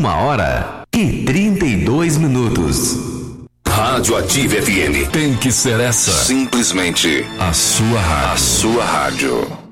1h32. Rádio Ativa FM. Tem que ser essa. Simplesmente a sua rádio. A sua rádio.